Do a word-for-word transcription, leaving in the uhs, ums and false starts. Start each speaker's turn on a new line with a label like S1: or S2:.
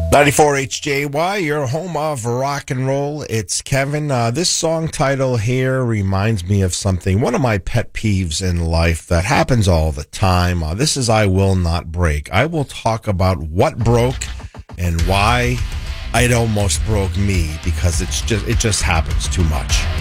S1: ninety-four H J Y, your home of rock and roll. It's Kevin. Uh, this song title here reminds me of something, one of my pet peeves in life that happens all the time. Uh, this is I Will Not Break. I will talk about what broke and why it almost broke me, because it's just it just happens too much.